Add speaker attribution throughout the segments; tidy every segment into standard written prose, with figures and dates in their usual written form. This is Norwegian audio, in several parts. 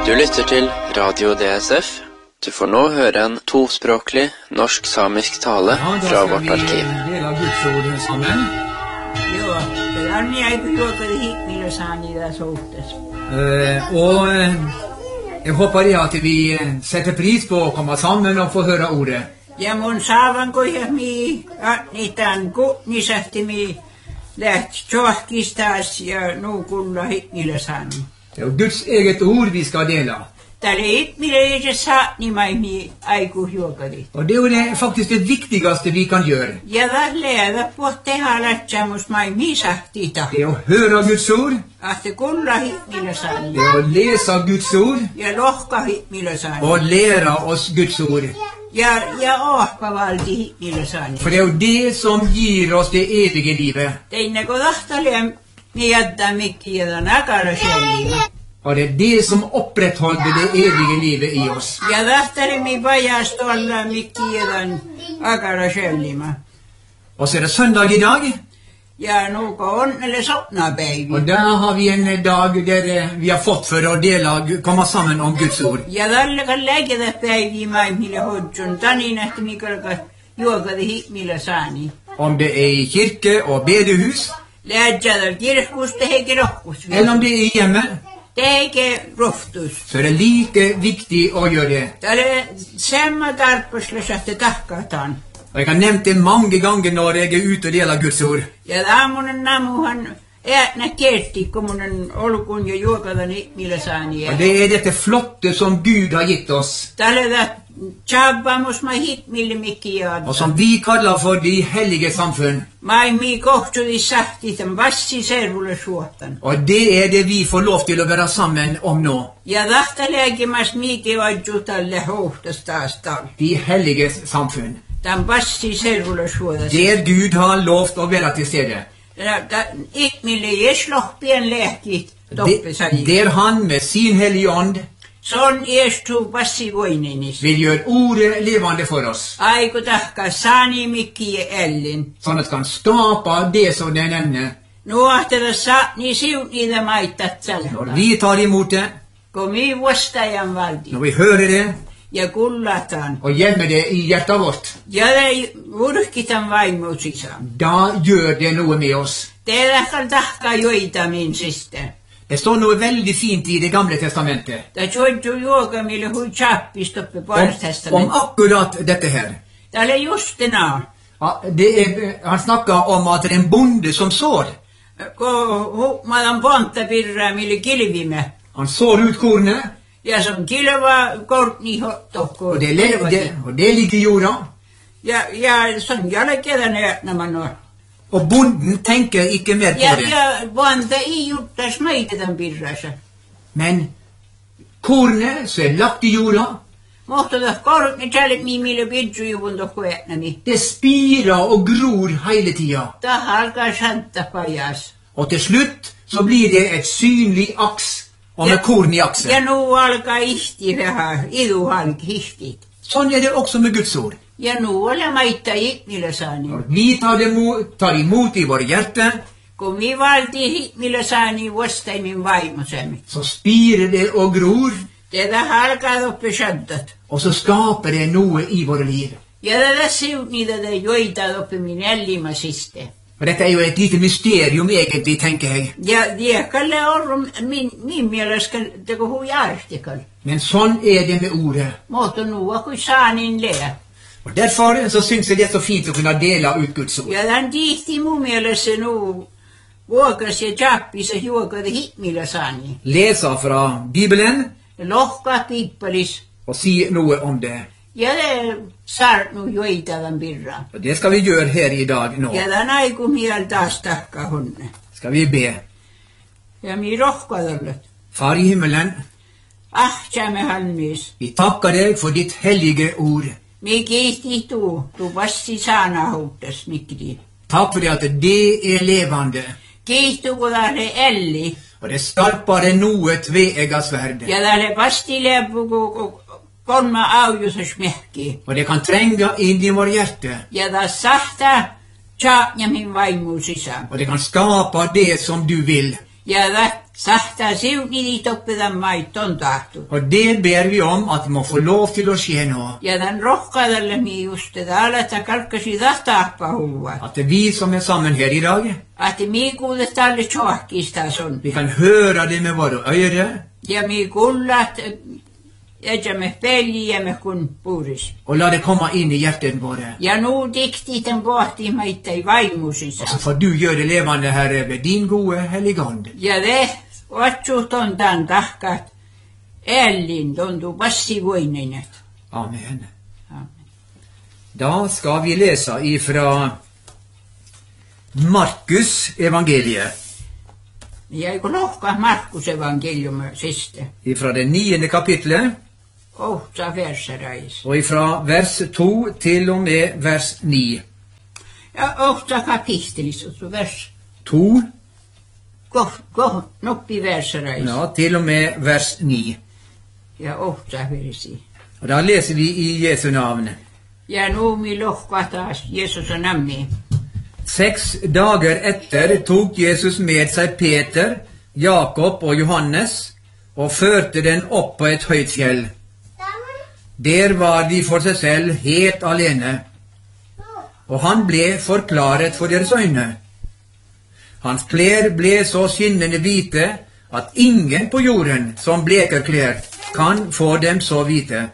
Speaker 1: Du lytter til Radio DSF. Du får nå høre en tospråklig norsk-samisk tale fra vårt arkiv.
Speaker 2: Ja, da skal vi dele Guds ord sammen.
Speaker 3: Joo, on jäi juokari himmillä saani tässä uutes.
Speaker 2: Jeg håper det at vi setter pris på å komme sammen og få høre ordet.
Speaker 3: Ja mun saavan koja mi niitän nisähti mi läht tjohkistaas ja nuukulla himmillä saani.
Speaker 2: Det er Guds eget ord vi skal dele.
Speaker 3: Tälle himmillä ei saani mai mi aiku juokari.
Speaker 2: Og det er jo faktisk det viktigste vi kan gjøre.
Speaker 3: Ja lähdä på tehdä lähtsämus mai mi sahtita.
Speaker 2: Det er å høre Guds ord.
Speaker 3: Ahte kulla himmillä saani.
Speaker 2: Det er å lese Guds ord.
Speaker 3: Ja lohka himmillä saani.
Speaker 2: Og lære oss Guds ord.
Speaker 3: Ja ahpavalti himmillä saani.
Speaker 2: For det er jo det som gir oss det evige livet.
Speaker 3: Teinneko tahtalien mi jättää mikki jätän akara själviä.
Speaker 2: Og det er det som opprettholder det evige livet i oss.
Speaker 3: Ja tahtali mi pajast olla mikki jätän akara själviä.
Speaker 2: Og så er det søndag i dag.
Speaker 3: Ja nuuko onnelle sotnapäivi.
Speaker 2: Og der har vi en dag der vi har fått for å dele, komme sammen om Guds ord.
Speaker 3: Ja tällä kan läketä päivi maimille hodjun. Tani nähti mikalka juokadi himmillä saani.
Speaker 2: Om det er i kirke og bedehus,
Speaker 3: Lähdjätä kirkkus teheke rohkus.
Speaker 2: eller om det er hjemme,
Speaker 3: Teheke rohtus.
Speaker 2: så er det like viktig å gjøre det.
Speaker 3: Tälle semma tarpusle sähte tahkataan.
Speaker 2: Og jeg har nevnt det mange ganger når jeg er ute og deler Guds ord.
Speaker 3: Ja aamunen namuhan äätnä kerti, kun munen olkun ja juokadan himmillä saani.
Speaker 2: Og det er dette flotte som Gud har gitt oss,
Speaker 3: Tälle tjabbamus ma himmille mikki jaad.
Speaker 2: og som vi kaller for de hellige samfunn.
Speaker 3: Mai mi kohtudi sahti tämän vassi servulle suotan.
Speaker 2: Og det er det vi får lov til å være sammen om nå.
Speaker 3: Ja tahtalääkimas miike vajju tälle hohtas taas tal.
Speaker 2: De hellige samfunn.
Speaker 3: Tämän vassi servulle suotas.
Speaker 2: Der Gud har lovt å være til stede.
Speaker 3: Himmille jeslohpien lehkit toppesari.
Speaker 2: Der han med sin hellige ånd
Speaker 3: Son estu vassi voinenis.
Speaker 2: vil gjøre ordet levende for oss.
Speaker 3: Aiku tahka saani mikki ellin.
Speaker 2: Sånn at det kan skape det som det nevner.
Speaker 3: Nuohteta saani siuniitä maittat
Speaker 2: Når
Speaker 3: salhola.
Speaker 2: vi tar imot det,
Speaker 3: Kun mi vastajan valdi.
Speaker 2: når vi hører det,
Speaker 3: Ja kullataan.
Speaker 2: og gjemmer det i hjertet vårt,
Speaker 3: Ja det urkitan vaimusisaan.
Speaker 2: da gjør det noe med oss.
Speaker 3: Tehdäänkö tahka joita min siste?
Speaker 2: Det står noe veldig fint i Det gamle testamentet
Speaker 3: Ta joitu juoka mille hui chappis toppe
Speaker 2: om
Speaker 3: parstestament.
Speaker 2: akkurat dette her.
Speaker 3: Täällä just enää.
Speaker 2: Ja, han snakker om at det er en bonde som sår.
Speaker 3: Kun madan pontta pirraa mille kilvimme.
Speaker 2: Han sår ut kornet,
Speaker 3: Ja som kilva kortni hottokko.
Speaker 2: og det ligger i jorda.
Speaker 3: Ja som jälkeen nämä nuo.
Speaker 2: Og bonden tenker ikke mer på det.
Speaker 3: Ja pontta ei juttas meitä tämän pirrassa.
Speaker 2: Men kornet som er lagt i jorda,
Speaker 3: Mohtoda kortni tället mille pidjujuvun tokko äänäni.
Speaker 2: det spirer og gror hele tida.
Speaker 3: Taha alkaa santa pajas.
Speaker 2: Og til slutt så blir det et synlig aks, og med korn i aksen.
Speaker 3: Ja nu alkaa ihti vähän, iduhalki ihtit.
Speaker 2: Sånn er det også med Guds ord.
Speaker 3: Ja nu ole maita ihmille saani.
Speaker 2: Når vi tar imot i våre hjerte,
Speaker 3: Kun mi valti ihmille saani vastaimin vaimosemme.
Speaker 2: så spirer det og gror,
Speaker 3: Tätä alkaa toppe shantat.
Speaker 2: og så skaper det noe i våre liv.
Speaker 3: Ja tätä siut niitä te joita toppe min ellima siste.
Speaker 2: Og dette er jo et lite mysterium egentlig, tenker jeg.
Speaker 3: Ja diekalle orrum min mielestä teko hui artikal.
Speaker 2: Men sånn er det med ordet.
Speaker 3: Mohto nuo kui saanin lea.
Speaker 2: Og derfor så synes jeg det er så fint å kunne dele ut Guds ord.
Speaker 3: Ja tämän tihti mun mielestä nu vuokas ja chappis ja juokade ihmille saani.
Speaker 2: Lese fra Bibelen
Speaker 3: Lohka piippalis.
Speaker 2: og si noe om det.
Speaker 3: Ja det saart nu joitavan birra.
Speaker 2: Og det skal vi gjøre her i dag nå.
Speaker 3: Ja tämän aiku miel taas tahka honne.
Speaker 2: Skal vi be.
Speaker 3: Ja mi rohkadollet.
Speaker 2: Far i himmelen,
Speaker 3: Tjämme halmis.
Speaker 2: vi takker deg for ditt hellige ord.
Speaker 3: Mi kiitti tu vassi saana huuttas mikki.
Speaker 2: Takk for det at det er levende,
Speaker 3: Kiittu kun tälle elli.
Speaker 2: og det er skarpere noe tveegget sverd.
Speaker 3: Ja tälle vasti lepu kun kolma aujusas mehki.
Speaker 2: Og det kan trenge inn i vår hjerte,
Speaker 3: Ja taas sahta tja ja min vaimu sisään.
Speaker 2: og det kan skape det som du vil.
Speaker 3: Ja sahtaa siuni liitoppedan maitton tahtu.
Speaker 2: Og det ber vi om at det må få lov til å skje nå.
Speaker 3: Ja tämän rohkaadalle mi just täällä, että kalkkasi tahtaappa huvaa.
Speaker 2: At det er vi som er sammen her i dag,
Speaker 3: Että mi kuulet alle tjohkista sun.
Speaker 2: vi kan høre det med våre øyre,
Speaker 3: Ja mi kullat, me peljiämme kun puris.
Speaker 2: og la det komme inn i hjertet våre.
Speaker 3: Ja nu dikti den pohti meitä ei vaimusissa.
Speaker 2: Og så får du gjøre det levende, Herre, ved din gode hellige ånd.
Speaker 3: Ja det otsut on tämän tahkat. Ellin tuntuu passivoinen.
Speaker 2: Amen.
Speaker 3: Amen.
Speaker 2: Da skal vi lese ifra Markus evangeliet,
Speaker 3: Ja kun lohkaa Markus evankelium siste.
Speaker 2: ifra det 9. kapitlet,
Speaker 3: Ohta verserais.
Speaker 2: og ifra vers 2 til og med vers 9.
Speaker 3: Ja ohta kapittelis, så vers.
Speaker 2: 2,
Speaker 3: Go, noppi verserais.
Speaker 2: ja, til og med vers 9.
Speaker 3: Ja ohta versi.
Speaker 2: Og da leser vi i Jesu navn.
Speaker 3: Ja nu mi lohkaa taas Jesus on namni.
Speaker 2: 6 dager etter tok Jesus med seg Peter, Jakob og Johannes, og førte den opp på et høyt fjell. Der var de for seg selv helt alene, og han ble forklaret for deres øyne. Hans klær ble så skinnende hvite, at ingen på jorden som bleker klær kan få dem så hvite.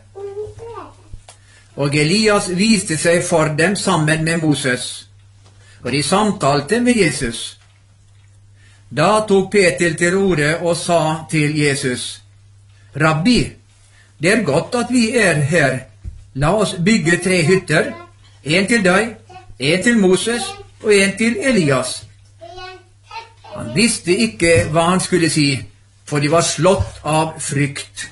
Speaker 2: Og Elias viste seg for dem sammen med Moses, og de samtalte med Jesus. Da tok Peter til orde og sa til Jesus, «Rabbi, det er godt at vi er her. La oss bygge 3 hytter, en til deg, en til Moses og en til Elias.» Han visste ikke hva han skulle si, for de var slått av frykt.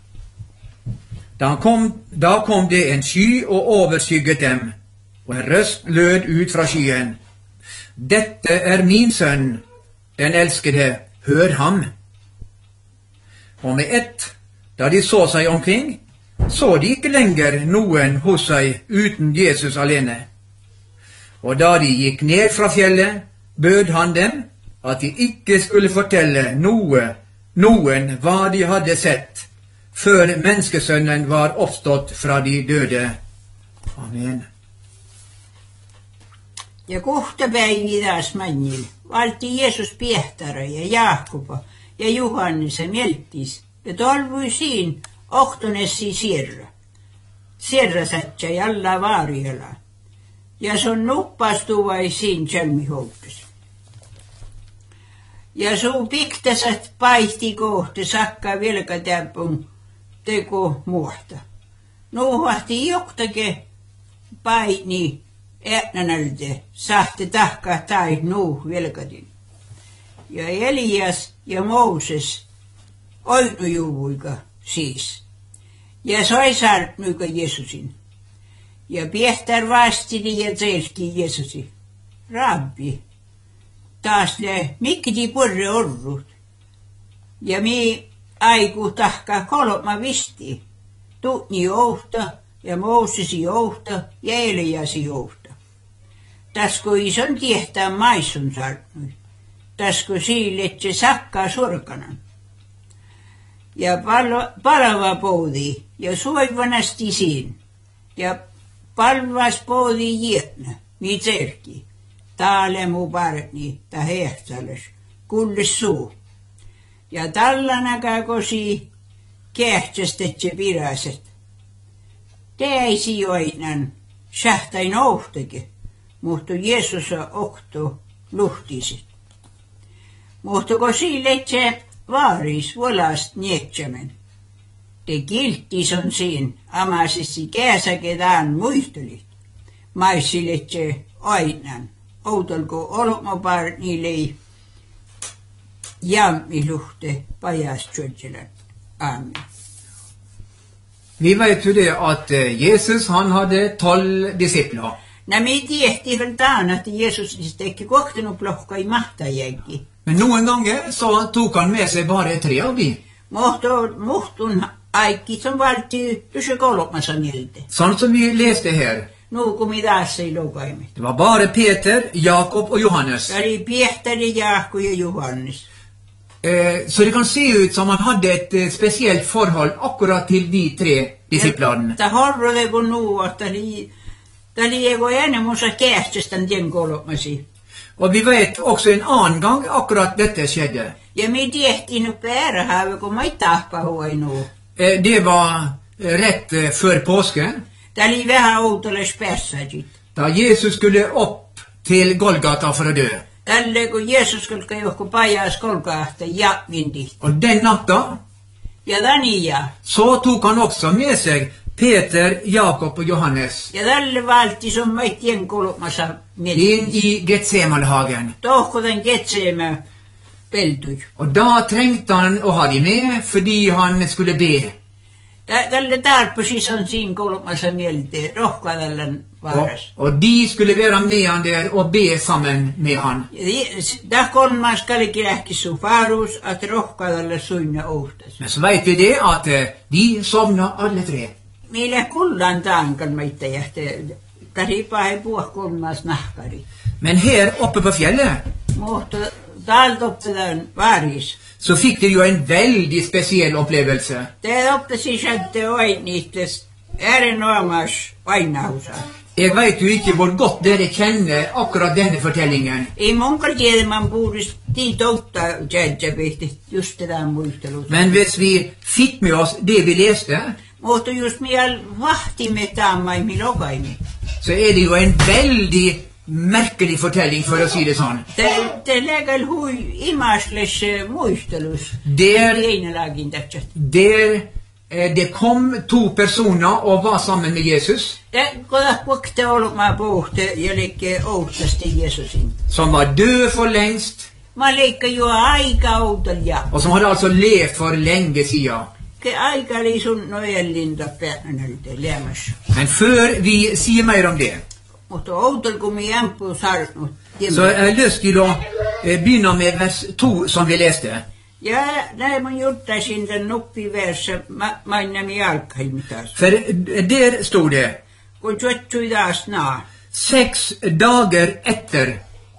Speaker 2: Da kom det en sky og overskygget dem, og en røst lød ut fra skyen. «Dette er min sønn, den elskede, hør ham.» Og med ett, da de så seg omkring, så de ikke lenger noen hos seg uten Jesus alene. Og da de gikk ned fra fjellet, bød han dem at de ikke skulle fortelle noen hva de hadde sett, før menneskesønnen var oppstått fra de døde. Amen.
Speaker 3: Ja kohta päivi taas mannil valti Jeesus Pietara ja Jaakoba ja Johannes ja mieltis ja tolvui siin ohtonessi sierra sätsä jalla vaariala. Ja sun nuppastuvai siin tjälmihoutus. Ja suu piktasat paihti kohti sakka velkatäpun teko muohta. Nuuhahti joktake paini äänänältä sahte tahkaa tai nuu velkatin. Ja Elias ja Mooses oinujuvuika siis. Ja sai saarnuika Jeesusin. Ja Piehtar vastini ja tselki Jeesusi. Rabbi, taas ne mikki purre orrut. Ja mi aiku tahkaa kolma visti. Tuutni jouhta ja Moosesi jouhta ja Eliasi jouhta. Tasko ison tiehtää maissun saarnui. Tasko siiletse sakkaa surkanan. Ja palava poudi ja suivanasti siin. Ja palvas poudi jietnä, mi tserki. Taale mu parni ta hehtales, kullis suu. Ja tallanakaa kosi kehtsästetse piraset. Teisi joinan, sähtain ouhtake, mutta Jeesus okto luhtisit. Mutta kosi letse vaaris volast nietsämen. Te kiltis on siin, amasissi käsäkedään muistelit. Maissi letse ainan, outolko olmopar niilei jammiluhte pajas tjodjelan. Amen.
Speaker 2: Vi vet jo det at Jesus han hadde 12 disipler.
Speaker 3: Nämä tiehti hiltaan, että Jeesus teki kohtanut plohka i mahtajäkki.
Speaker 2: Men noen ganger så tok han med seg bare 3 av de.
Speaker 3: Muhtun aikki som valti pysy kolmassa niiltä.
Speaker 2: Sånn som vi leste her.
Speaker 3: Nuku midas ei lukaimet.
Speaker 2: Det var bare Peter, Jakob og Johannes.
Speaker 3: Eli Pietari, Jaakko ja Johannes.
Speaker 2: Så det kan se ut som han hadde et spesielt forhold akkurat til de 3 disiplene.
Speaker 3: Että horrode kun nuu, että liego enemussa käästestän tien kolmasi.
Speaker 2: Og vi vet også en annen gang akkurat dette skjedde.
Speaker 3: Ja me tehtiin nu perhaamme, kun mä tahpahui nuu.
Speaker 2: Det var rett før påsken,
Speaker 3: Tää oli vähän outoles persajit.
Speaker 2: da Jesus skulle opp til Golgata for å dø.
Speaker 3: Tälle kun Jeesus kulkee johku pajas kolkahta ja vinti.
Speaker 2: Og den natta
Speaker 3: Ja Dania.
Speaker 2: så tok han også med seg Peter, Jakob og Johannes
Speaker 3: Ja tälle valti sun tien kolmassa
Speaker 2: inn
Speaker 3: miettii.
Speaker 2: i Getsemalhagen.
Speaker 3: Tohko tän ketseemä peltui.
Speaker 2: Og da trengte han å ha de med, fordi han skulle be.
Speaker 3: Tälle tarpesis on siinä kolmassa mieltä. Rohka tällän varas.
Speaker 2: Og de skulle være med han der og be sammen med han.
Speaker 3: Tää kolmas kallikin lähti sun farus, at rohka tällä suinna ohtas.
Speaker 2: Men så vet vi det at de sovna alle 3.
Speaker 3: Meillä kullan taankan meitä jähtee. Karipa ei puhua kolmas nahkari.
Speaker 2: Men her oppe på fjellet
Speaker 3: Mutta täältä optetaan varis.
Speaker 2: så fikk de jo en veldig spesiell opplevelse.
Speaker 3: Te optasi sätte oinniittes erinomas vainausa.
Speaker 2: Jeg vet jo ikke hvor godt dere kjenner akkurat denne fortellingen.
Speaker 3: Ei monka tiedä, man puhudis tiitoutta jädjäpihti just tätä muistelut.
Speaker 2: Men hvis vi fikk med oss det vi leste,
Speaker 3: Mutta just miel vahtimme taammaimi lokaimi.
Speaker 2: så er det jo en veldig merkelig fortelling, for å si det sånn.
Speaker 3: Te lägel hui imasles muistelus.
Speaker 2: Der
Speaker 3: Einelagin tätsät.
Speaker 2: det kom 2 personer og var sammen med Jesus,
Speaker 3: Te kodas puhte olmaa puhte ja liikke outasti Jeesusin.
Speaker 2: som var død for lengst,
Speaker 3: Mä liikka jo aika outolia.
Speaker 2: og som hadde altså levd for lenge siden.
Speaker 3: Ke aika oli sun nojellinta päänältä lämmäs.
Speaker 2: Men før vi sier mer om det,
Speaker 3: Mutta outol kun mi jämpuu sarnut.
Speaker 2: så jeg har lyst til å begynne med vers 2 som vi leste.
Speaker 3: Ja näin mun juttaisin tän nuppiverssä mainnami alkaimi taas.
Speaker 2: For der stod det,
Speaker 3: Kun tjöttui taas naa.
Speaker 2: 6 dager etter.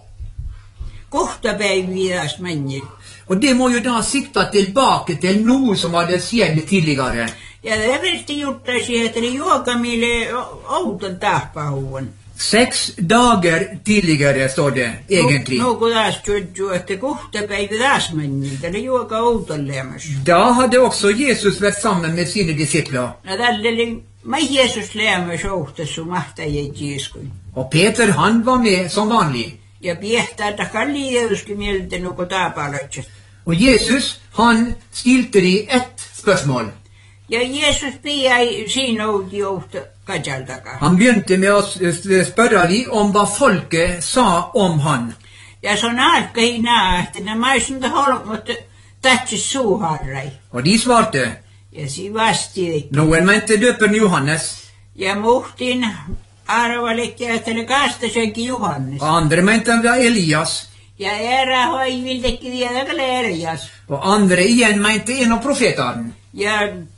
Speaker 3: Kohta päiviä taas mennil.
Speaker 2: Og det må jo da sikta tilbake til noe som hadde skjedd tidligere.
Speaker 3: Ja eversti juttaisin, että oli juokamille outon tahpahuon.
Speaker 2: 6 dager tidligere, står det egentlig.
Speaker 3: No kun taas tjötju, että kohta päivä taas mennil. Tällä juoka outon lämmäs.
Speaker 2: Da hadde også Jesus vært sammen med sine disipler.
Speaker 3: Ja tällä oli mä Jeesus lämmäs ohtassu mahtajat jieskun.
Speaker 2: Og Peter, han var med som vanlig.
Speaker 3: Ja piehtäältä kalli Jeesuskin mieltä nuko taapalatsat.
Speaker 2: Og Jesus, han stilte de ett spørsmål.
Speaker 3: Ja Jeesus piäi siinä outi ohta katjaltakaan.
Speaker 2: Han begynte med å spørre de om hva folket sa om han.
Speaker 3: Ja se on alkoi nähtä, nämä olisin holmut tatsis suuharrai.
Speaker 2: Og de svarte,
Speaker 3: Ja si vasti.
Speaker 2: noen mente døperen Johannes,
Speaker 3: Ja muhtin arvalikki, että ne kastasenkin Johannes.
Speaker 2: og andre mente han var Elias,
Speaker 3: Ja erä hoiviltekki vieläkään Elias.
Speaker 2: og andre igjen mente en av profetene.
Speaker 3: Ja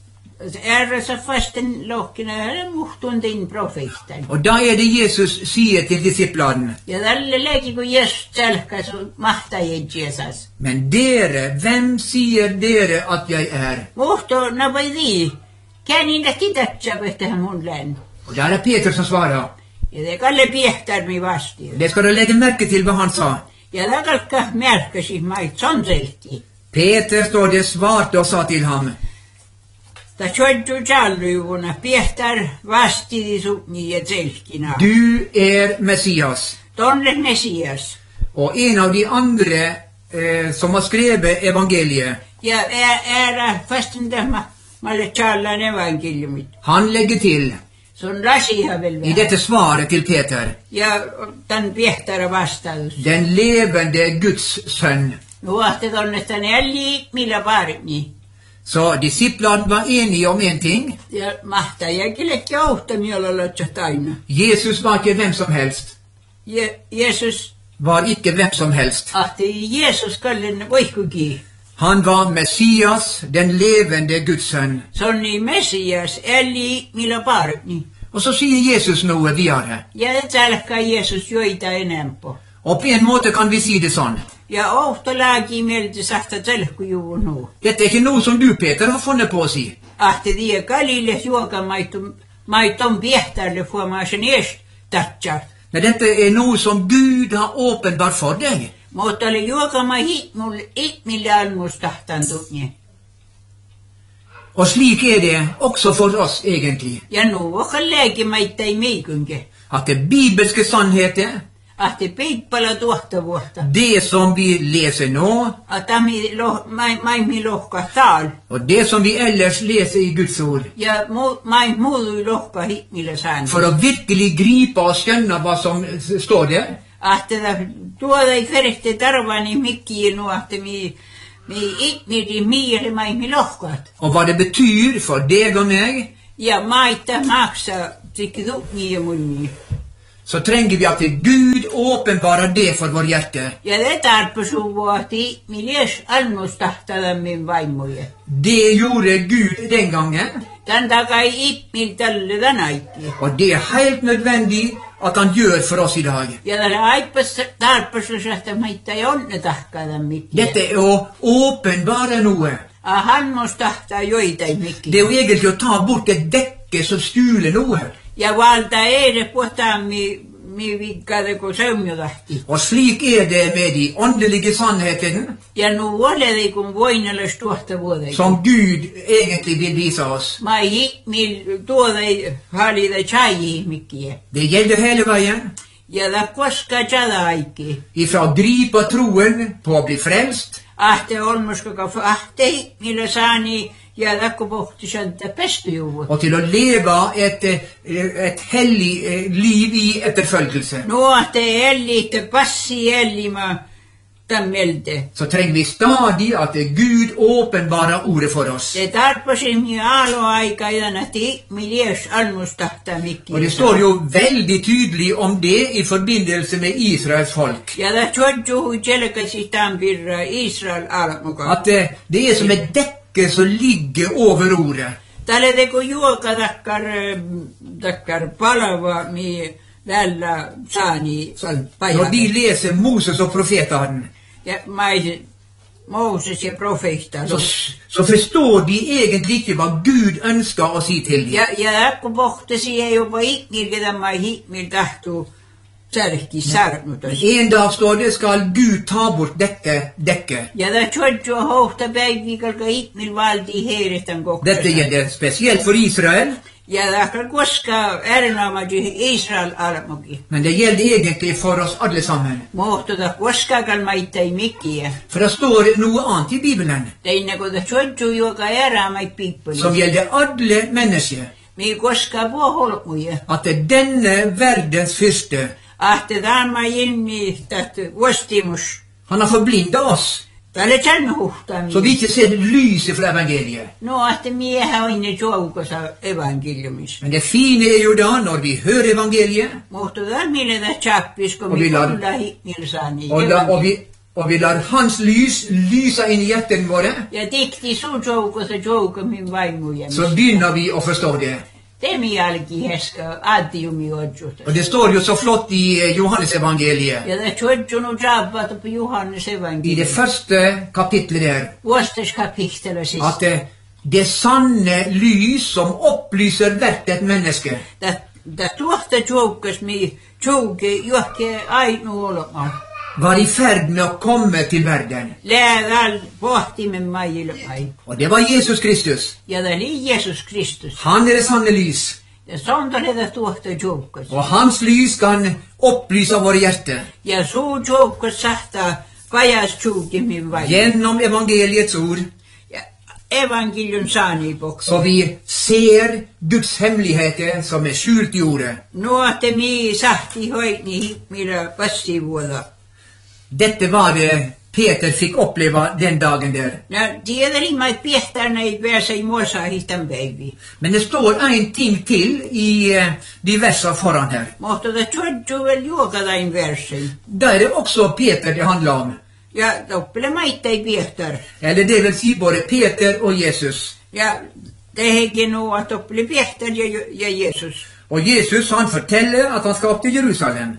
Speaker 3: errässä vasten lohkina muhtuntin profeettan.
Speaker 2: Og da er det Jesus sier til disiplene,
Speaker 3: Ja tälle läki kun Jeesus tälkäs mahtajat Jeesus.
Speaker 2: men dere, hvem sier dere at jeg er?
Speaker 3: Muhto napaidi. Känin lähti tätsäpä tähän mun län.
Speaker 2: Og der er Peter som svarer.
Speaker 3: Ja te kalle piehtarmi vasti.
Speaker 2: Det skal du legge merke til hva han sa.
Speaker 3: Ja takalka märkäsi mait sonselti.
Speaker 2: Peter, står det, svarte og sa til ham,
Speaker 3: Ta tjöntju tjallujuna piehtar vastidi sukni ja selkina.
Speaker 2: du er Messias.
Speaker 3: Tonle Messias.
Speaker 2: Og en av de andre som har skrevet evangeliet,
Speaker 3: Ja ära fasten tämä malle tjallan evankeliumit.
Speaker 2: han legger til
Speaker 3: Sun rasiha vel
Speaker 2: i
Speaker 3: vähän.
Speaker 2: dette svaret til Peter,
Speaker 3: Ja tän piehtara vastaus.
Speaker 2: den levende Guds sønn.
Speaker 3: Nuohte tonne tän jälli millä parini.
Speaker 2: Så disiplene var enige om en ting.
Speaker 3: Ja mahtajakin lekki ohta miolla lotsat aina.
Speaker 2: Jesus var ikke hvem som helst.
Speaker 3: Jeesus
Speaker 2: Var ikke hvem som helst.
Speaker 3: ahti Jeesus kallen voihkuki.
Speaker 2: Han var Messias, den levende Guds sønn.
Speaker 3: Sonni Messias eli millä parini.
Speaker 2: Og så sier Jesus noe videre.
Speaker 3: Ja tälkka Jeesus joita enempå.
Speaker 2: Og på en måte kan vi si det sånn.
Speaker 3: Ja ohtolaakin mieltä sahta telkkujuun nuu.
Speaker 2: Dette ikke noe som du, Peter, har funnet på å si.
Speaker 3: Ahte die kalille juoka maiton piehtälle fuomaisen eest tatsa.
Speaker 2: Men dette noe som Gud har åpenbart for deg.
Speaker 3: Mutta oli juokama mille almustahtantunne.
Speaker 2: Og slik det også for oss egentlig.
Speaker 3: Ja nuoka lääkimaita ei meikunke.
Speaker 2: At det bibelske sannheter,
Speaker 3: Ahte peippala tuotta vuotta.
Speaker 2: det som vi leser nå,
Speaker 3: Ata maimi lohka taal.
Speaker 2: og det som vi ellers leser i Guds ord,
Speaker 3: Ja mai muudu lohka himmillä saanti.
Speaker 2: for å virkelig gripe og skjønne hva som står der,
Speaker 3: Ahte tuoda ei ferehte tarvani mikkiin nuohte mi ihmidi miiri maimi lohkat.
Speaker 2: og hva det betyr for deg og meg,
Speaker 3: Ja maita maksa tikidukni ja munni.
Speaker 2: så trenger vi at Gud åpenbarer det for vår hjerte.
Speaker 3: Ja det tarpesuvuoti miljes almustahtada min vaimoje.
Speaker 2: Det gjorde Gud den gangen,
Speaker 3: Tän takai ihmil tälle tänäikki.
Speaker 2: og det helt nødvendig at han gjør for oss i dag.
Speaker 3: Ja tälle aippas tarpesusahta maita ei onne tahkada mikki.
Speaker 2: Dette å åpenbare noe.
Speaker 3: Han mustahtaa joitain mikki.
Speaker 2: Det jo egentlig å ta bort et dekke som skjuler noe.
Speaker 3: Ja valta edes puhutaan mi vikkade kun seumjotahti.
Speaker 2: Og slik det med de åndelige sannhetene
Speaker 3: Ja nu oledi kun voinneles tuohta vuodekin.
Speaker 2: som Gud egentlig vil vise oss.
Speaker 3: Mai ihmil tuodei halida chai mikkiä.
Speaker 2: Det gjelder hele veien,
Speaker 3: Ja da koska chadaikki.
Speaker 2: ifra å gripe troen på å bli frelst,
Speaker 3: Ahte olmuskaka ahte ihmillä saani ja dakko pohti santa pestujuvut.
Speaker 2: og til å leve et hellig liv i etterfølgelse.
Speaker 3: No ahte ellitte passi ellima tammelte.
Speaker 2: Så trenger vi stadig at Gud åpenbarer ordet for oss.
Speaker 3: Se tarpasin mi aloaika idanati miljes almustahta mikki.
Speaker 2: Og det står jo veldig tydelig om det i forbindelse med Israels folk.
Speaker 3: Ja da tjodjuhu tjelkasi tampirra Israel almuka.
Speaker 2: At det som et dekke som ligger over ordet.
Speaker 3: Tälle teko juoka takkar palava mi vällä saani
Speaker 2: Når
Speaker 3: paja.
Speaker 2: de leser Moses og profetene,
Speaker 3: Ja Moses ja profeetta.
Speaker 2: så forstår de egentlig ikke hva Gud ønsker å si til dem.
Speaker 3: Ja dakko pohtasi ei jopa ihmil mai ihmil tahtu särki sarnutas.
Speaker 2: En dag står det skal Gud ta bort dekket.
Speaker 3: Ja da tjodjo hohta päivikalka ihmil valti heiretän kokkasa.
Speaker 2: Dette gjelder spesielt for Israel,
Speaker 3: Ja dakka koska ärnaamati Israel almuki.
Speaker 2: men det gjelder egentlig for oss alle sammen.
Speaker 3: Mohtoda koskakal maittai mikkiä.
Speaker 2: For det står noe annet i Bibelen,
Speaker 3: Teinä kun tjodjo joka äraamait piippuli.
Speaker 2: som gjelder alle mennesker.
Speaker 3: Mi koska puholmuja.
Speaker 2: At denne verdens fyrste,
Speaker 3: Ahte taama ilmi tahtu vuostimus.
Speaker 2: han har forblindet oss,
Speaker 3: Tälle tjärnuhtaami.
Speaker 2: så vi ikke ser lyset fra evangeliet.
Speaker 3: No ahte mieha oinne joukossa evankeliumis.
Speaker 2: Men det fine jo da, når vi hører evangeliet,
Speaker 3: Mohtoda mille da chappis kun
Speaker 2: Og vi
Speaker 3: mi
Speaker 2: lar-
Speaker 3: kulla himmilsaani.
Speaker 2: og vi lar hans lys lyse inn i hjertene våre,
Speaker 3: Ja tikti sun joukossa jouko min vaimuja.
Speaker 2: så begynner vi å forstå det.
Speaker 3: Temi alki heska aatiumi odjuta.
Speaker 2: Og det står jo så flott i Johannes evangeliet,
Speaker 3: Ja da tjodjunu jabbata på Johannes
Speaker 2: i det
Speaker 3: evangelium.
Speaker 2: første kapitlet der,
Speaker 3: Vuostes kapiktela siis.
Speaker 2: at det sanne lys som opplyser hvert et menneske,
Speaker 3: Da tuohta joukas mi jouke johke ainu olema.
Speaker 2: var i ferd med å komme til verden.
Speaker 3: Läädal pohtimen mailmai.
Speaker 2: Og det var Jesus Kristus.
Speaker 3: Ja da li Jesus Kristus.
Speaker 2: Han det sanne lys.
Speaker 3: Ja sondale da tuohta joukas.
Speaker 2: Og hans lys kan opplyse våre hjerter.
Speaker 3: Ja suu joukas sahta pajas jouki min vai.
Speaker 2: Gjennom evangeliets ord,
Speaker 3: Ja evankelium saani boks.
Speaker 2: så vi ser Guds hemmeligheter som skjult i ordet.
Speaker 3: Nuote mi sahti hoitni millä passivuoda.
Speaker 2: Dette var det Peter fikk oppleve den dagen der.
Speaker 3: Ja tiedärin mai piehtarna ei pääse i muosa hitan päivi.
Speaker 2: Men det står en ting til i de versene foran her.
Speaker 3: Mutta da tjodju vel juokatain versen.
Speaker 2: Da det også Peter det handler om.
Speaker 3: Ja toppele maittai piehtar.
Speaker 2: Eller det vil si både Peter og Jesus.
Speaker 3: Ja tehekin nuo toppele piehtar ja Jesus.
Speaker 2: Og Jesus han forteller at han skal opp til Jerusalem.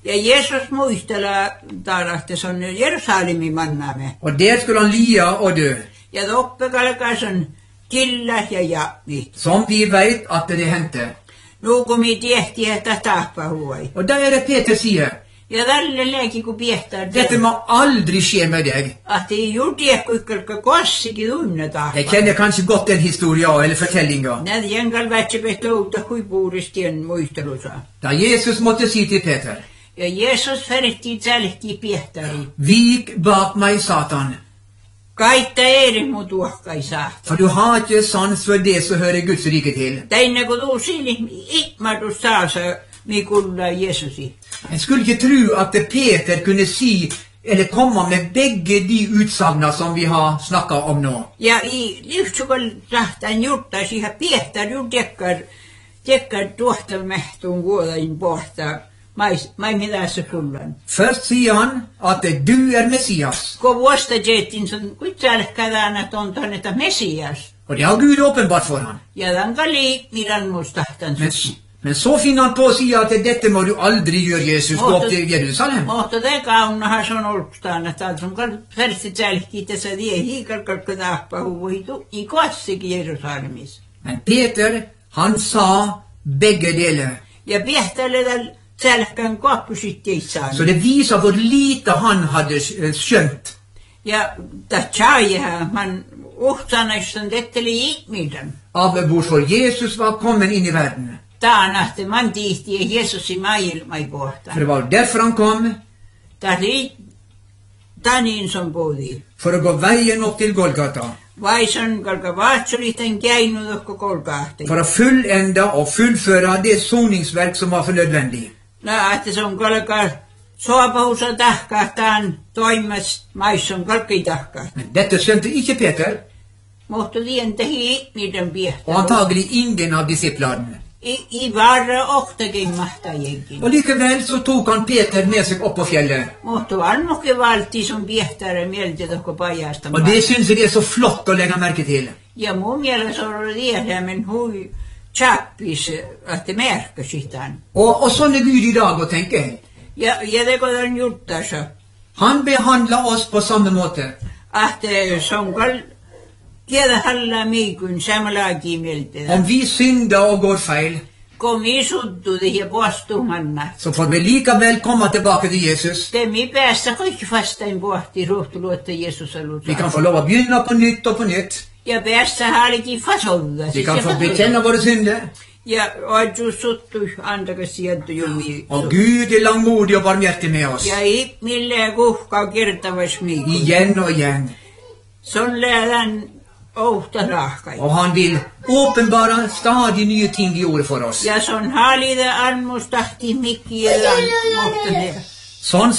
Speaker 3: Ja Jesus muistella taalatte son Jerusalemin mannamme.
Speaker 2: Og der skulle han lide og dø.
Speaker 3: Ja toppekalkas on killa ja jaapni.
Speaker 2: Som vi vet at det hendte.
Speaker 3: Nu kun mi tiehti, että tappahuai.
Speaker 2: Og da er det Peter sier,
Speaker 3: Ja tälle leiki kun piehtar.
Speaker 2: dette må aldri skje med deg.
Speaker 3: Ahti juutiekku ikkalka kossikin tunnetaan.
Speaker 2: Jeg kjenner kanskje godt den historien eller fortellingen.
Speaker 3: Näitä jänkal vätsepet louta huipuuristien muistelusa.
Speaker 2: Da Jesus måtte si til Peter,
Speaker 3: Ja Jeesus feritti tälki piehtari.
Speaker 2: vik bak meg, Satan,
Speaker 3: Kaitta eri mu tuokkai saa.
Speaker 2: for du har ikke sans for det som hører Guds rike til.
Speaker 3: Teine kun tuu sili ikmadus saasa mi kulla Jeesusi.
Speaker 2: Jeg skulle ikke tro at Peter kunne si, eller komme med begge de utsagnene som vi har snakket om nå.
Speaker 3: Ja i lyhtsukol sahtan jutta siihen piehtar ju tekkar tuottamehtuun vuodain pohtaa. Mai mitä se kullan.
Speaker 2: Først sier han at du er Messias,
Speaker 3: Kun vuosta jetin sun kuitsalkadana tonton, että Messias.
Speaker 2: og det har Gud åpenbart for han.
Speaker 3: Ja tämän kali miran mustahtan susi.
Speaker 2: Men så finner han på å si at dette må du aldri gjøre, Jesus, gå opp til Jerusalem.
Speaker 3: Mutta te kaunahan se on olpstaan, että sun fersi tälki tässä die hiikalkalka tahpa huvitu i kossikin Jerusalemis.
Speaker 2: Men Peter, han sa begge deler.
Speaker 3: Ja piehtälle täl tälkän koppusittissaan.
Speaker 2: Så det viser hvor lite han hadde skjønt.
Speaker 3: Ja tatsaja man uhtanaistan tetteli ihmiden.
Speaker 2: Av hvorfor Jesus var kommet inn i verden.
Speaker 3: Taanahti man tihti ja Jeesus i maailmai kohta.
Speaker 2: For det var derfor han kom,
Speaker 3: Tanin som puhuttiin.
Speaker 2: for å gå veien opp til Golgata.
Speaker 3: Vai son kalka vaatsoliten käynyt ohko kolkahti.
Speaker 2: For å fullende og fullføre det soningsverk som var for nødvendig.
Speaker 3: No, että se on kalka soapahusa tahkahtaan toimas maisson kalki tahkahti.
Speaker 2: Men dette skjønte ikke Peter,
Speaker 3: Mutta tien tehi miten
Speaker 2: og
Speaker 3: piehtä.
Speaker 2: antagelig ingen av disiplene.
Speaker 3: I varra ohtakin mahtajenkin.
Speaker 2: Og likevel så tok han Peter med seg opp på fjellet.
Speaker 3: Mutta valmoke valti sun piehtare mieltä tohko pajasta.
Speaker 2: Og det synes jeg det er så flott å legge merke til.
Speaker 3: Ja mun mielestä on tiedä, men hui chappis, että märkäsitään.
Speaker 2: Og sånn er Gud i dag, og tenker jeg.
Speaker 3: Ja teko tämän juttansa.
Speaker 2: Han behandler oss på samme måte.
Speaker 3: Että se on tiedä halla miikun samalaakin mieltä.
Speaker 2: Om vi synder og går feil,
Speaker 3: Kun mi suttu ja postumanna.
Speaker 2: så får vi likevel komme tilbake til Jesus.
Speaker 3: Te mi päästä kaikki vastain pohti ruhtuluotta Jeesus alussa.
Speaker 2: Vi kan få lov å begynne på nytt og på nytt.
Speaker 3: Ja päästä hallikin fasolta.
Speaker 2: Vi kan få bekjenne våre synder.
Speaker 3: Ja oju suttu antakas sieltä jumi.
Speaker 2: Og Gud er langmodig og barmhjertig med oss.
Speaker 3: Ja i mille kuhkaa kertavas miikun.
Speaker 2: Igjen og igjen.
Speaker 3: Son lähdän ouhta rahkai.
Speaker 2: Og han vil åpenbare stadig nye ting i ordet for oss.
Speaker 3: Ja son halida armustahti mikkielän mohtane.
Speaker 2: Sånn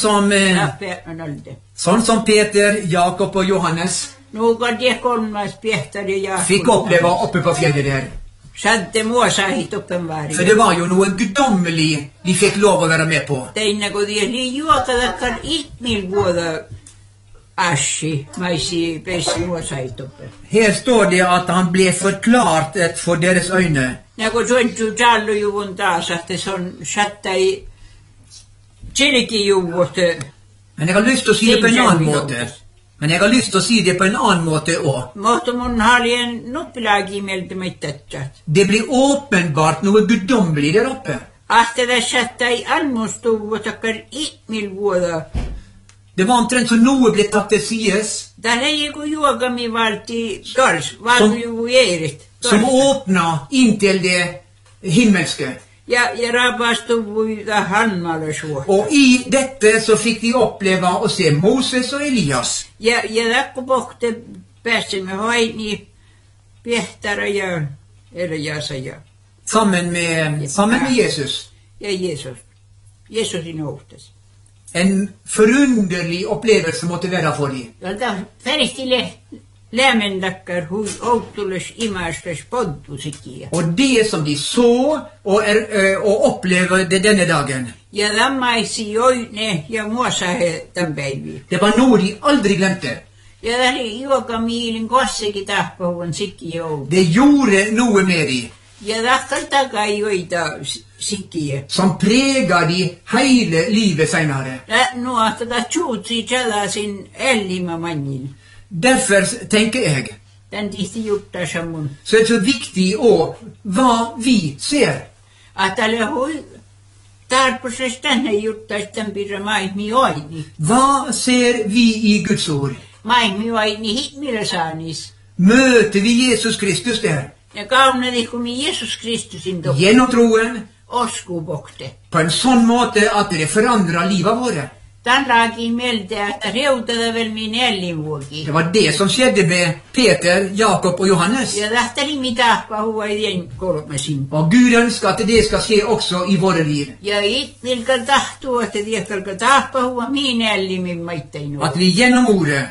Speaker 2: som Peter, Jakob og Johannes
Speaker 3: Nuuka tie kolmas piehtari ja
Speaker 2: fikk oppleve oppe på fjellet der.
Speaker 3: Sadde muosahit oppen vaari.
Speaker 2: For det var jo noe guddommelig de fikk lov å være med på.
Speaker 3: Teinä kun tie juokadakkar ihmil vuoda ashi maisi pessi muosahit oppen.
Speaker 2: Her står det at han ble forklart for deres øyne.
Speaker 3: Ja kun suontu tallujuvun taas, että se on sattai tsilkijuvut.
Speaker 2: Men jeg har lyst til å si det på en annen måte. Også.
Speaker 3: Mutta mun halien nuppilagi mieltä mittatjat.
Speaker 2: Det blir åpenbart noe guddommelig der oppe.
Speaker 3: Ahtada sattai almustuvutakkar ihmil vuoda.
Speaker 2: Det var omtrent som noe ble tatt til sides,
Speaker 3: Täällä ei joku juokami valti kars, valjuvu jeerit.
Speaker 2: som åpna inn til det himmelske.
Speaker 3: Ja rapastuvuita hanmalasua.
Speaker 2: Og i dette så fikk de oppleve å se Moses og Elias.
Speaker 3: Ja takku pohte pääsimme haini piehtara ja Eliasa ja
Speaker 2: Sammen med Jesus.
Speaker 3: Ja Jeesusin nouhtas.
Speaker 2: En forunderlig opplevelse måtte være for dem.
Speaker 3: Ja tämä feristille lämmendakkar hui outtules imastas poddusikia.
Speaker 2: Og det som de så og opplevde denne dagen,
Speaker 3: Ja lämmaisi joine ja muosahe tämän päiviin.
Speaker 2: det var noe de aldri glemte.
Speaker 3: Ja tämä juokamiilin kossikin tahpahuvan sikki joulu.
Speaker 2: Det gjorde noe med dem.
Speaker 3: Ja takkaltakaa joita sikiä.
Speaker 2: som preger de hele livet senere.
Speaker 3: No, tätä tjuutsi tällaisin ellimamannin.
Speaker 2: Derfor tenker jeg,
Speaker 3: Tän tihti juttaa samun.
Speaker 2: så er det så viktig å hva vi ser.
Speaker 3: Tällä hui tarpeeksi tänne juttaa sitten pirra maihmi oini.
Speaker 2: Hva ser vi i Guds ord?
Speaker 3: Maihmi oini hitmillä saanis.
Speaker 2: Møter vi Jesus Kristus der?
Speaker 3: Ja kauneli kun mi Jeesus Kristusin tog.
Speaker 2: Gjennom troen,
Speaker 3: Oskubokte.
Speaker 2: på en sånn måte at det forandrer livet våre.
Speaker 3: Tän laakin mieltä, että reutada vel min ellinvuoki.
Speaker 2: Det var det som skjedde med Peter, Jakob og Johannes.
Speaker 3: Ja lähteli mitä pahua idien kolmesin.
Speaker 2: Og Gud ønsker at det skal skje også i våre liv.
Speaker 3: Ja itmilkä tahtuu, että tiekkalka tahpahua min ellimin maitteinu.
Speaker 2: At vi gjennom ordet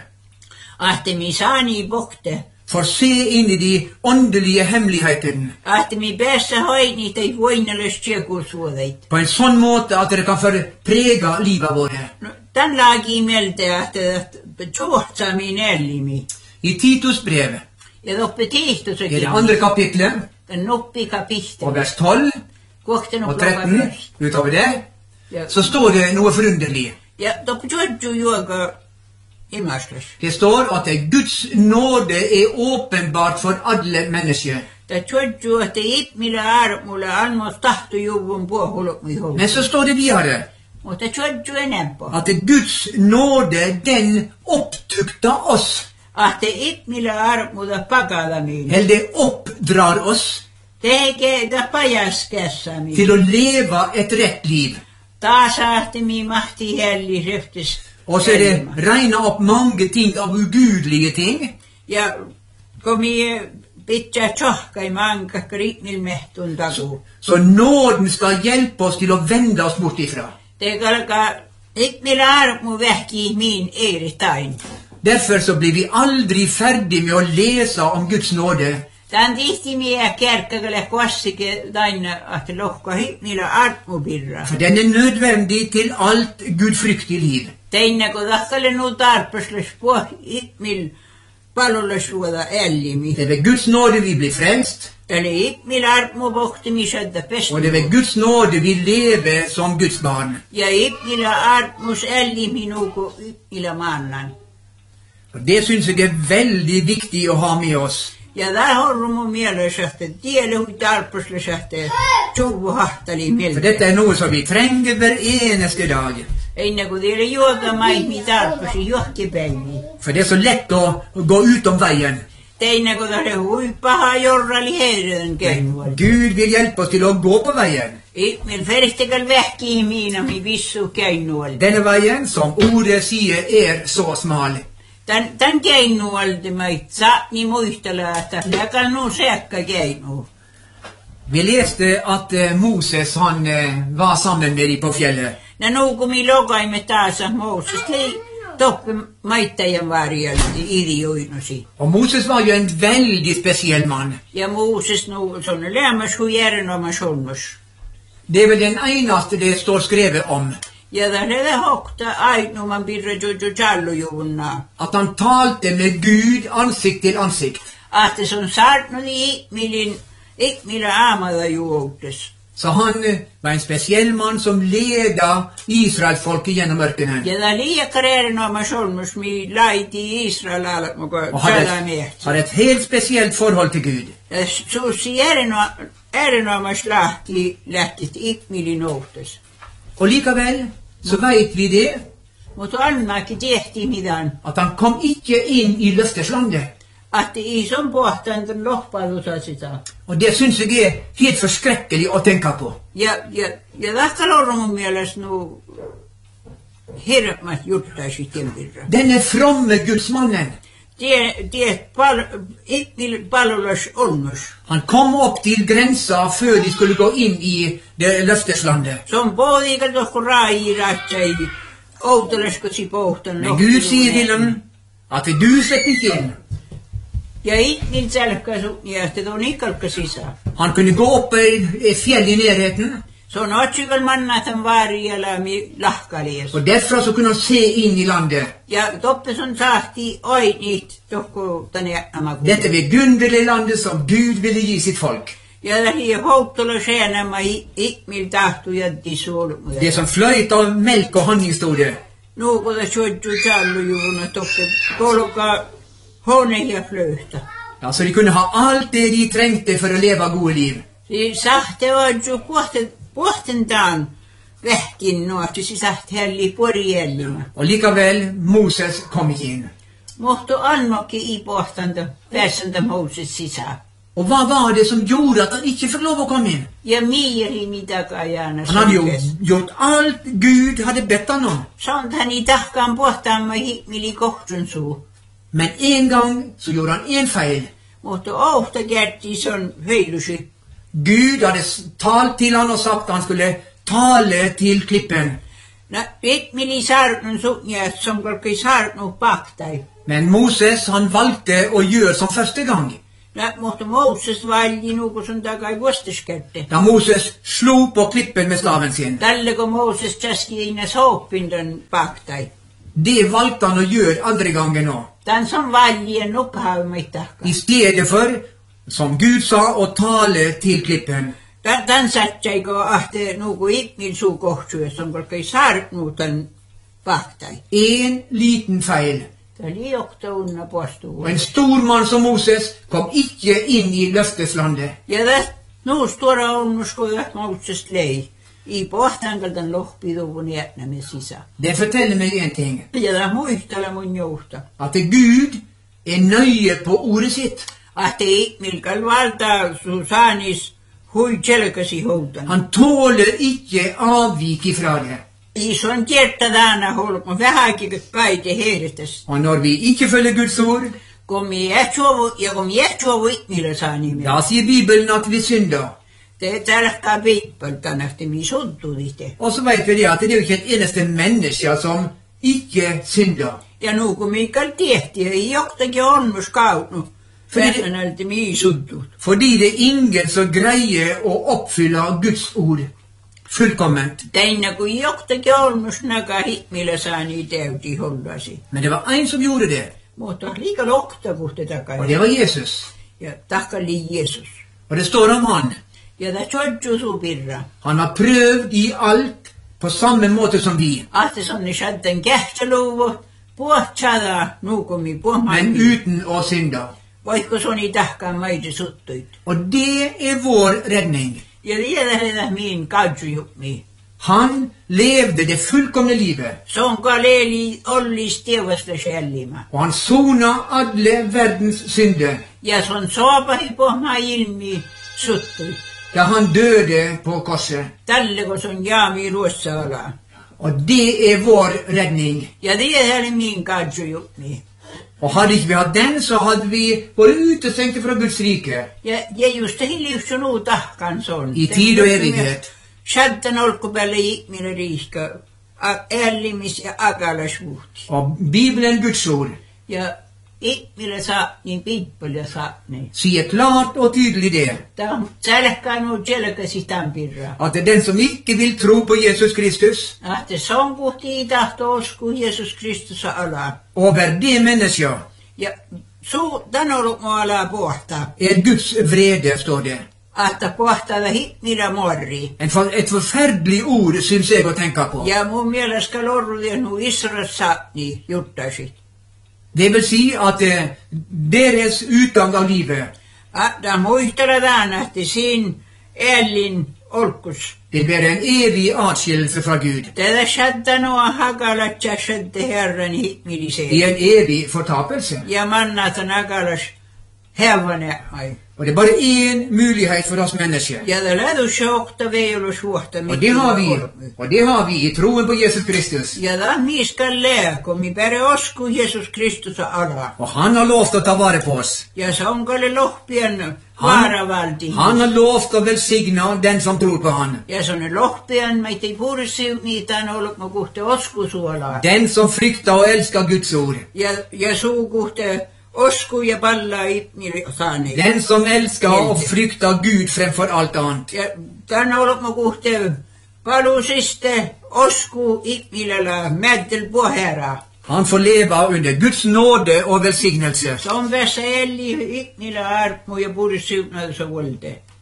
Speaker 3: Ahte mi saani bokte.
Speaker 2: får se inn i de åndelige hemmelighetene
Speaker 3: Ahte mi päässä hoini tei voinneles tjekusuodeit.
Speaker 2: på en sånn måte at det kan prege livet våre.
Speaker 3: No, tän laakin mieltä, että tuohtsaa min ellimi.
Speaker 2: I Titus brev,
Speaker 3: Ja toppe
Speaker 2: i
Speaker 3: tihtosekin.
Speaker 2: det andre kapitlet,
Speaker 3: Tän noppi kapiste.
Speaker 2: og vers 12
Speaker 3: Kohten
Speaker 2: og
Speaker 3: on
Speaker 2: 13, utover det,
Speaker 3: Ja,
Speaker 2: så står det noe forunderlig.
Speaker 3: ja toppe tuodju juoga imasles.
Speaker 2: Det står at Guds nåde er åpenbart for alle mennesker.
Speaker 3: Ta tuodju, että ipmillä armulla almos tahtojuvun puohulokmi hovu.
Speaker 2: Men så står det videre
Speaker 3: Mutta tuodju enempää.
Speaker 2: at Guds nåde, den opptukta oss,
Speaker 3: Ahte ipmillä armulla pakadamiin.
Speaker 2: eller det oppdrar oss
Speaker 3: Tekee ta pajaskässämiin.
Speaker 2: til å leve et rett liv.
Speaker 3: Taas ahte mi mahti helli röhtis.
Speaker 2: Og så er det regnet opp mange ting av ugudelige ting.
Speaker 3: Ja kun mi pitää tjohkai manka kriitmil mehtun taku.
Speaker 2: Så nåden skal hjelpe oss til å vende oss bort ifra.
Speaker 3: Te kalkaa ipmillä armu vähki min eritain.
Speaker 2: Derfor så blir vi aldri ferdig med å lese om Guds nåde.
Speaker 3: Tän tihti mie kärkkäkäle kossike taina ahte lohka ipmillä armupirra.
Speaker 2: For den er nødvendig til alt gudfryktig liv.
Speaker 3: Teinä kun tahkale nu tarpesles puh ipmil palolles luoda ellimi.
Speaker 2: Det er ved Guds nåde vi blir frelst,
Speaker 3: Eli ipmil armu pohti sädda pestu.
Speaker 2: og det er ved Guds nåde vi lever som Guds barn.
Speaker 3: Ja ipmillä armus ellimi nuku ipmillä mannan.
Speaker 2: Og det synes jeg er veldig viktig å ha med oss.
Speaker 3: Ja där har mun mielessä, että tielle hui tarpesles, että tjuvu hahtali
Speaker 2: For
Speaker 3: mieltä.
Speaker 2: dette er noe som vi trenger hver eneste dag.
Speaker 3: Ennen kuin tielle juoka maihmi tarpesi johki päivi.
Speaker 2: For det er så lett å gå utom veien.
Speaker 3: Teinä kun tälle hui paha jorrali heidän kennuol.
Speaker 2: Gud vil hjelpe oss til å gå på veien.
Speaker 3: Ipmil feristekal vähki miina mi vissu kennuol.
Speaker 2: Denne veien, som ordet sier, er så smal.
Speaker 3: Tän kennuolti maitsa, niin muistella, että läkal nu seakka kennu.
Speaker 2: Vi leste at Moses han var sammen med de på fjellet.
Speaker 3: Ja nu kun mi logaimme taas Mooses, lei toppe maittajan varjalti idioinosi.
Speaker 2: Og Moses var jo en veldig spesiell mann.
Speaker 3: Ja Mooses nu sonne lämmas hu järnoma sonnos.
Speaker 2: Det er vel den eneste det står skrevet om.
Speaker 3: Ja där är det hokta aitnu man birra jojo jallujuvunna.
Speaker 2: At han talte med Gud ansikt til ansikt.
Speaker 3: Ahte son sartnudi ikmillä aamada juoutes.
Speaker 2: Så han var en spesiell mann som leda Israelsfolket gjennom ørkenen.
Speaker 3: Ja där liekar järnoma sonnos mi laiti Israel alat muka
Speaker 2: Og
Speaker 3: salameht.
Speaker 2: hadde et helt spesielt forhold til Gud.
Speaker 3: Ja susi järnoma slahti lähtit ikmili noutes.
Speaker 2: Og likevel så vet vi det,
Speaker 3: Mutta Almakin tehti mitään.
Speaker 2: at han kom ikke inn i løfteslandet.
Speaker 3: Että ison pohtaan tämän lohpailusa sitä.
Speaker 2: Og det synes jeg er helt forskrekkelig å tenke på.
Speaker 3: Ja tähkal on mun mielestä nu hirveät juttaisi tilvirra.
Speaker 2: Denne fromme gudsmannen,
Speaker 3: Palvelas olmus.
Speaker 2: han kom opp til grensa før de skulle gå inn i det løfteslandet.
Speaker 3: Se on pohdikal tohko rairatsai. Outelesko si pohtan.
Speaker 2: Men Gud sier til ham at du slipper ikke inn.
Speaker 3: Ja itnin sälkkäsu, ja sitten tuon ikalkka sisään.
Speaker 2: Han kunne gå opp et fjell i nærheten,
Speaker 3: Se on otsikal mannatan vaarialami lahkalies.
Speaker 2: og derfra så kunne han se inn i landet.
Speaker 3: Ja toppes on sahti oinit tohko tänne amaku.
Speaker 2: Dette vidunderlige landet som Gud ville gi sitt folk.
Speaker 3: Ja lähi houttola seenämä ihmil tahtu jätti suolumuja.
Speaker 2: Det som flöjt av mjölk och honning, stod det.
Speaker 3: Nuukoda tjodju tjallujuvuna tohte polka honne ja flöhtä.
Speaker 2: Ja, så de kunde ha allt det de trängte för att leva goda liv.
Speaker 3: Si sahte vaadju pohtentaan vähkin nuohti, si sahte hälli porjällimä.
Speaker 2: Och likaväl Moses kom in.
Speaker 3: Mohto annokki i pohtanta pääsäntä Moses sisään.
Speaker 2: Och vad var det som gjorde att han inte fick lov att komma in?
Speaker 3: Ja miiri mitakajana.
Speaker 2: Han hade gjort allt Gud hade bett honom.
Speaker 3: Sånt i tahkaan pohtaamma himili kohtun suu.
Speaker 2: Men en gång så gjorde han en fel.
Speaker 3: Mohto ohta kerti son feilusi.
Speaker 2: Gud hade talat till honom och sagt att han skulle tala till klippen.
Speaker 3: No, himili saarnun suunja, som kolki saarnu paktai.
Speaker 2: Men Moses, han valgte att göra som första gång.
Speaker 3: No, mohto Moses valji nuku sun takai vuostiskerti.
Speaker 2: Da Moses slog på klippen med staven sin.
Speaker 3: Tälleko Moses käski inne soppindan paktai.
Speaker 2: Det valgte han att göra andra gången då.
Speaker 3: Tän som valji en upphavmittakka.
Speaker 2: Istället för, som Gud sa, att tala till klippen.
Speaker 3: Tän satsaiko ahte nuku himil suu kohtsuja, som kolki saarnu tän paktai.
Speaker 2: En liten fel.
Speaker 3: Tämä oli johto unna postuun.
Speaker 2: Och en stor man som Moses kom icke in i löfteslandet.
Speaker 3: Ja tästä nuus tuoda onnusko, että Moses lei. I pohtankaltan lohpiduvun jätnämme sisään.
Speaker 2: Det fortäller mig en ting.
Speaker 3: Ja tämä muistella mun johta.
Speaker 2: Att Gud är nöjd på ordet sitt.
Speaker 3: Ahti milkal valtaa Susanis hui selkäsi houtan.
Speaker 2: Han tåler icke avvik ifrån det.
Speaker 3: I son kiertä tänä holkon vähäkin kaite heiritäs.
Speaker 2: Och när vi icke följer Guds ord,
Speaker 3: Kom jätsuovu millä saa nimi.
Speaker 2: ja säger Bibeln att vi syndar.
Speaker 3: Te tälkää Bibeln efter min sunttuvitte.
Speaker 2: Och så vet vi det att det är inte en eneste människa som icke syndar.
Speaker 3: Ja nu kun Mikael tehti, ei johtakin onmus kautnu. Färnälti min suntut.
Speaker 2: Fordi det är ingen som greier att uppfylla Guds ord fullkomment.
Speaker 3: Teinä kun johtakin onmus näkää millä saa niin täyti hollasi.
Speaker 2: Men det var en som gjorde det.
Speaker 3: Mutta liika lohta kuhte
Speaker 2: Och
Speaker 3: takai.
Speaker 2: det var Jesus.
Speaker 3: Ja takkali Jeesus.
Speaker 2: Och det står om han.
Speaker 3: Ja ta tjodju supirra.
Speaker 2: Han har prövat i allt på samma måte som vi.
Speaker 3: Ahte sonni shadden kähtsäluvu. Puhtsada nuukumi
Speaker 2: Men
Speaker 3: puhmaimi.
Speaker 2: utan att synda.
Speaker 3: Voiko soni tahkaan maiti suttuit.
Speaker 2: Och det är vår räddning.
Speaker 3: Ja tiedä miin kautjujupmi.
Speaker 2: Han levde det fullkomna livet.
Speaker 3: Sonka leeli ollis tievasta själlimä.
Speaker 2: Och han sonade alla världens synder.
Speaker 3: Ja son soopahi pohma ilmi suttuit.
Speaker 2: Ja han döde på korset.
Speaker 3: Tälleko son jaami luossaalaa.
Speaker 2: Och det är vår räddning.
Speaker 3: Ja tiedä miin kautjujupmi.
Speaker 2: Och hade inte vi haft den så hade vi varit utestängda från Guds rike.
Speaker 3: Ja just hiljusun uu tahkan son.
Speaker 2: I tid och evighet.
Speaker 3: Shadden olkupäälle ihminen riiska. Ällimis ja akalasvuhti.
Speaker 2: Och Bibeln, Guds ord,
Speaker 3: Ja ihminen saa niin Biblia saa niin.
Speaker 2: säger klart och tydligt det.
Speaker 3: Tämä on selkäänut selkäsi tämän pirraa.
Speaker 2: Att den som icke vill tro på Jesus Kristus
Speaker 3: Ahte son puhti tahto osku Jeesus Kristus alaa.
Speaker 2: över det människa
Speaker 3: Ja tämän ollut mua alaa pohtaa.
Speaker 2: är Guds vrede, står det.
Speaker 3: Ahta pohtaa millä morri.
Speaker 2: Ett förfärdligt ord syns jag att tänka på.
Speaker 3: Ja mun mielestä lorruuden nu Israelissa niin juttaisit.
Speaker 2: Det vill säga att deras utgång av livet,
Speaker 3: Tämä muisteletaan, että siinä Ellin olkus.
Speaker 2: det blir en evig avskiljelse från Gud.
Speaker 3: Tätä shaddanua hakalat ja shadde herran
Speaker 2: Det
Speaker 3: himmiliseen.
Speaker 2: är en evig förtapelse.
Speaker 3: Ja mannatan hakalas hevane ai.
Speaker 2: Och det är bara en möjlighet för oss människor.
Speaker 3: Ja det lädus johta veilus vuotta.
Speaker 2: Och det har vi i troen på Jesus Kristus.
Speaker 3: Ja tämän miskän lääkomi pere osku Jeesus Kristus ala.
Speaker 2: Och han har lovat att ta vara på oss.
Speaker 3: Ja se on kalle lohpien vaaravalti.
Speaker 2: Han har lovat att välsigna den som tror på han.
Speaker 3: Ja se on lohpien meitä ei pursi mitään ollut mä kuhte osku suolaa.
Speaker 2: Den som fryktar och älskar Guds ord.
Speaker 3: Ja suu kuhte osku ja pallaa ihmiri saani.
Speaker 2: Den som älskar och fryktar Gud framför allt annat.
Speaker 3: Ja tän ollut mä kuhte palusiste osku ihmirellä mättel pohera.
Speaker 2: Han får leva under Guds nåde och välsignelse.
Speaker 3: Se on vässä elli ihmirellä arpmu ja pursi suunnaisa vuolte.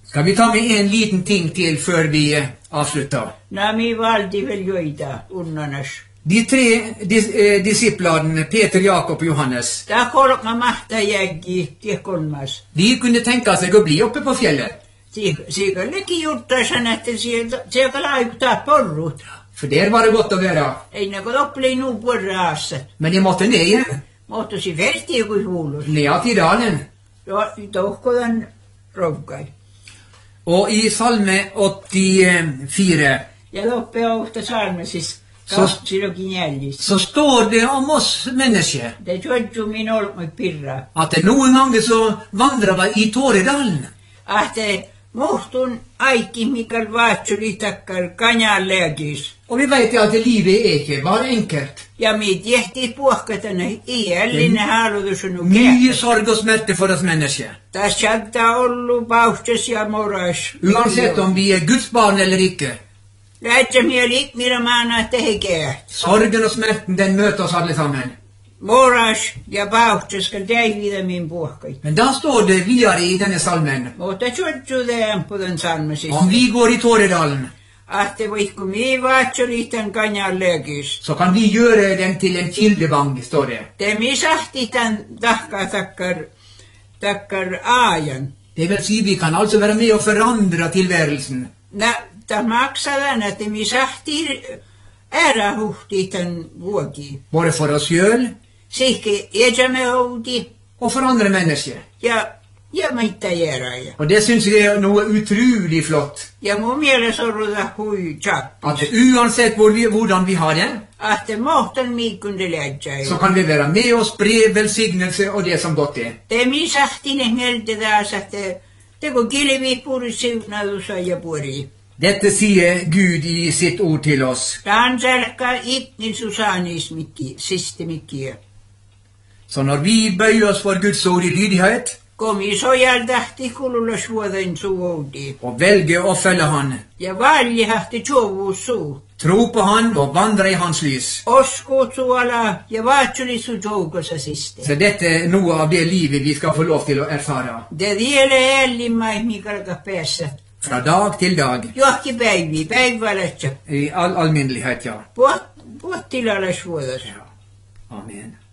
Speaker 2: Skal vi ta med en liten ting til før vi avslutter?
Speaker 3: Nami valdi vel joita unnanas.
Speaker 2: De tre disiplene, Peter, Jakob og Johannes,
Speaker 3: Ta kolka mahta jäggi tiekolmas.
Speaker 2: de kunne tenke seg å bli oppe på fjellet.
Speaker 3: Sikallekin juttaisen, että sieltä laikuttaa porrut.
Speaker 2: For der var det godt å være.
Speaker 3: Ei ne kotoppeli nuu porraassa.
Speaker 2: Men de måtte ned igjen.
Speaker 3: Mohtosi verti joku huulus.
Speaker 2: Ned til dalen.
Speaker 3: Tohkodan rovkai.
Speaker 2: Og i salme 84
Speaker 3: Ja loppe ohta salmesis.
Speaker 2: Så-
Speaker 3: Kassilokin jäljistä.
Speaker 2: så står det om oss mennesker
Speaker 3: Det tjodju min olmoi pirra.
Speaker 2: at det noen ganger så vandrer vi i Tåredalen.
Speaker 3: Ahte mohtun aiki Mikael Vaatsuli takkar kanjalleagis.
Speaker 2: Og vi vet jo at livet er ikke bare enkelt.
Speaker 3: Ja mi tiehti puhkatana iällinen haalutusunu
Speaker 2: Mye sorg og smerte for oss mennesker.
Speaker 3: Tässä saattaa ollut paustes ja moras.
Speaker 2: Uansett om vi er Guds barn eller ikke.
Speaker 3: Lähtsämieli, mitä mä annan tekee.
Speaker 2: Sorgen og smerten, den møter oss alle sammen.
Speaker 3: Moras ja paustes skal teivitä min puhkai.
Speaker 2: Men da står det videre i denne salmen,
Speaker 3: Mutta tjotsuuteen på den salmesissa.
Speaker 2: om vi går i Tåredalen,
Speaker 3: Ahte vaikka mi vaatsolitan kanjalleagis.
Speaker 2: så kan vi gjøre den til en kildevang, står det.
Speaker 3: Te mi sahtitan takkar aajan.
Speaker 2: Det vil si vi kan altså være med og forandre tilværelsen.
Speaker 3: Ta maksadan, että mi sahti ärahuhtitan vuoki.
Speaker 2: Både for oss selv
Speaker 3: Sihke ejamme outi
Speaker 2: og for andre mennesker.
Speaker 3: ja mitä järjää.
Speaker 2: Og det synes jeg er noe utrolig flott.
Speaker 3: Ja mun mielestä on hui chappi.
Speaker 2: At uansett hvordan vi har det,
Speaker 3: Ahte mohtan miikunde lähtsää.
Speaker 2: så kan vi være med og spre velsignelse og det som godt er.
Speaker 3: Te mi sahtinen helte taas, että teko kilvi puri siunadusa ja puri.
Speaker 2: Dette sier Gud i sitt ord til oss.
Speaker 3: Tämän selkkaa itni susanismikki, systemikki.
Speaker 2: Så når vi bøyer oss for Guds ord i lydighet,
Speaker 3: Komisojal tahti kululla suoden suoudi.
Speaker 2: og velger å følge Han,
Speaker 3: Ja valji hahti tjovu suu.
Speaker 2: tro på Han og vandre i Hans lys,
Speaker 3: Oskut suola ja vaatsuli su joukossa siste.
Speaker 2: så dette er noe av det livet vi skal få lov til å erfare.
Speaker 3: Det vielä ellimais mikalka päässä.
Speaker 2: Fra dag til dag,
Speaker 3: Johki päivälätsä.
Speaker 2: i all alminnelighet, ja.
Speaker 3: Puottilalla suodassa.
Speaker 2: Amen.